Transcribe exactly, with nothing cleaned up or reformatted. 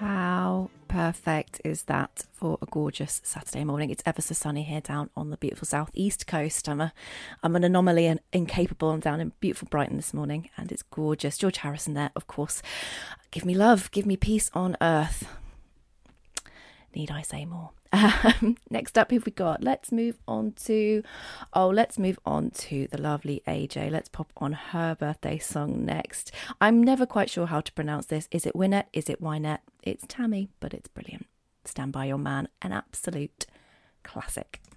How perfect is that for a gorgeous Saturday morning? It's ever so sunny here down on the beautiful southeast coast. I'm a, I'm an anomaly and incapable. I'm down in beautiful Brighton this morning, and it's gorgeous. George Harrison there, of course. Give me love, give me peace on earth. Need I say more? Um, next up, who have we got? Let's move on to, oh, let's move on to the lovely A J. Let's pop on her birthday song next. I'm never quite sure how to pronounce this. Is it Wynette? Is it Wynette? It's Tammy, but it's brilliant. Stand By Your Man, an absolute classic.